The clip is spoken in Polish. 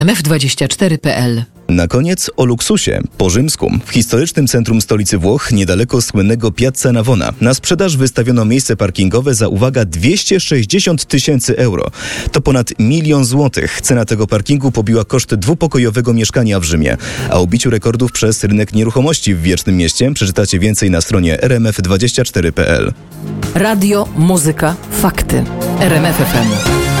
RMF24.pl. Na koniec o luksusie. Po rzymsku, w historycznym centrum stolicy Włoch, niedaleko słynnego Piazza Navona, na sprzedaż wystawiono miejsce parkingowe za, uwaga, 260 000 euro. To ponad 1 000 000 złotych. Cena tego parkingu pobiła koszt dwupokojowego mieszkania w Rzymie. A o biciu rekordów przez rynek nieruchomości w Wiecznym Mieście przeczytacie więcej na stronie rmf24.pl. Radio, muzyka, fakty. RMF FM.